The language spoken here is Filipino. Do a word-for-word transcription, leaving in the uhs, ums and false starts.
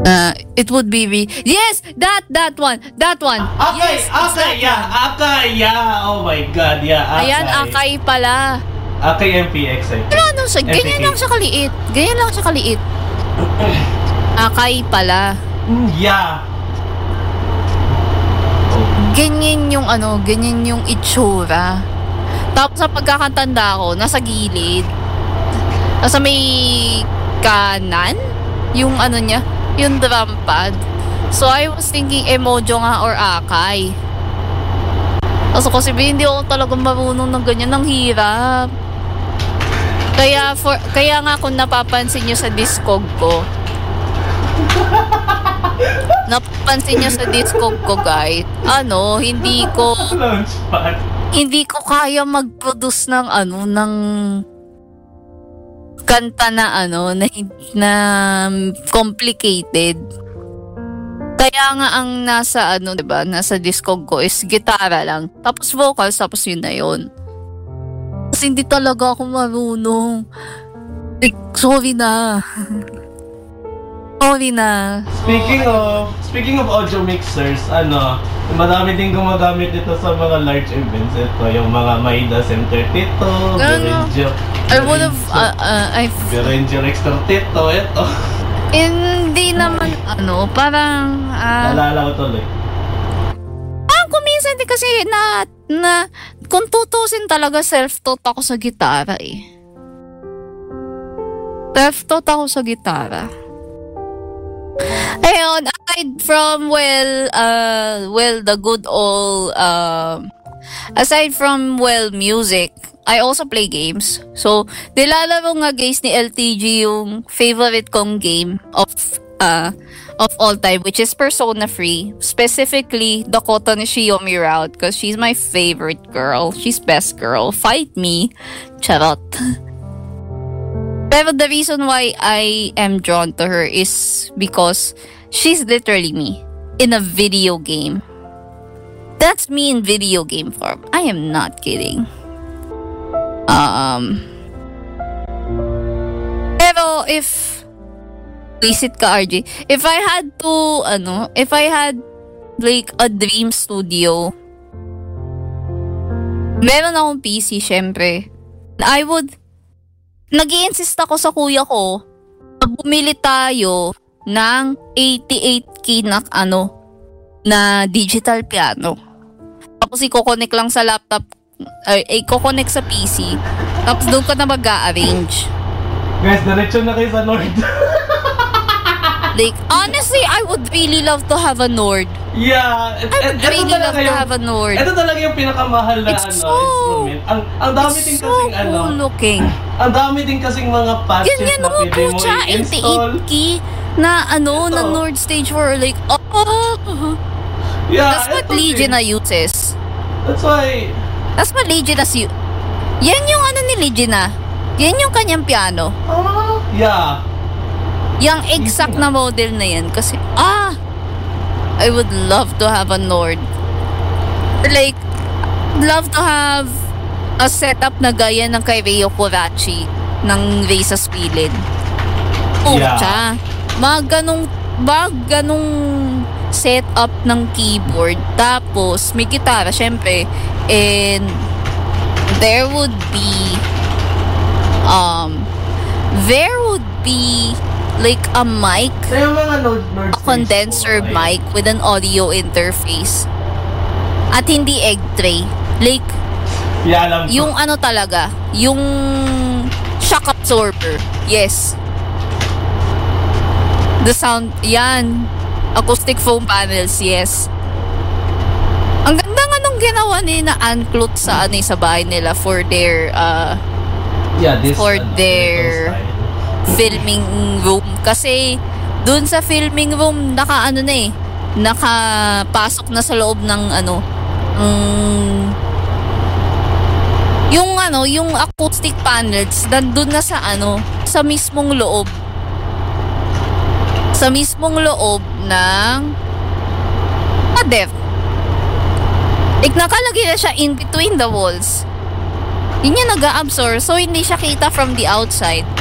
Uh, it would be re- yes, that that one, that one. Akay, yes, Akay, yeah, Akay, yeah. Oh my God, yeah, Akay. Ayan, Akay pala. Akay M P X, I think. Pero ano siya, ganyan lang siya kaliit. Ganyan lang siya kaliit. Akay pala. Mm, yeah. Ganyan yung ano, ganyan yung itsura. Tapos sa pagkakatanda ko, nasa gilid. Nasa may kanan, yung ano niya, yung drum pad. So I was thinking Emojo nga or Akay. Kaso kasi hindi ako talaga marunong ng ganyan, ng hirap. Kaya for kaya nga kung napapansin niyo sa Discog ko, napapansin niyo sa Discog ko, guys, ano, hindi ko Launchpad. hindi ko kaya mag-produce ng ano, ng kanta na ano, na, na complicated. Kaya nga ang nasa ano, 'di ba, nasa Discog ko is gitara lang, tapos vocals, tapos yun na yun. Kasi hindi talaga ako marunong. Like, sorry na. Sorry na. Speaking of, speaking of audio mixers, ano, madami din gumagamit ito sa mga large events. Ito, yung mga Maida Center Tito, Berenjo. I would have, uh, uh, I... Berenjo Extra Tito, ito. Hindi naman, ano, parang, ah... Uh, Naalala ko tuloy. Parang kuminsan din kasi na, na, kung tutusin talaga, self-taught ako sa gitara eh. Self-taught ako sa gitara. Ayun, aside from, well, uh, well, the good old, um, aside from, well, music, I also play games. So, nilalaro nga guys ni L T G yung favorite kong game of, uh, of all time, which is Persona three. Specifically, Dakota ni Shiyomi route, because she's my favorite girl. She's best girl. Fight me. Charot. Pero the reason why I am drawn to her is because she's literally me in a video game. That's me in video game form. I am not kidding. Um, pero if visit ka, R J, if I had to, ano, if I had like a dream studio, meron akong P C, syempre, I would, nag-i-insist ako sa kuya ko na bumili tayo ng eighty-eight key na, ano, na digital piano. Tapos i-connect lang sa laptop, ay, i-connect sa P C. Tapos doon ka na mag-a-arrange. Guys, diretso na kayo sa Nord. Like, honestly, I would really love to have a Nord. Yeah. I would et, really love yung, to have a Nord. Ito talaga yung pinakamahal na It's ano, so, instrument. Ang, ang dami din so kasing ano. cool looking. Ang dami din kasing mga patches Ganyan na mo pwede po mo siya, i-install. eighty-eight key na ano, Ito. na Nord stage for like, oh. Yeah, That's what ito Legina din. uses. That's why... That's what Legina u- Yan yung ano ni Legina. Yan yung kanyang piano. Ah, yeah. Yung exact na model na yan. Kasi, ah, I would love to have a Nord. Like, love to have a setup na gaya ng kay Reo Coraci ng Reza Spilin. Yeah. Pucha. Mga ganong, mga ganong setup ng keyboard. Tapos, may gitara, syempre. And, there would be, um, there would be, like a mic, So, yung mga Nord, Nord a condenser po, mic with an audio interface. At hindi egg tray. Like, yeah, alam ko. yung ano talaga, yung shock absorber. Yes. The sound, yan. Acoustic foam panels, yes. Ang ganda nga nung ginawa ni na Anclut sa ano, sa bahay nila for their uh, yeah, this, for ano, their style. filming room. Kasi dun sa filming room naka ano na eh, nakapasok na sa loob ng ano, um, yung ano, yung acoustic panels nandun na sa ano, sa mismong loob. Sa mismong loob ng pader. Like, nakalagay na siya in between the walls. Yun yung nag-a-absorb, so hindi siya kita from the outside.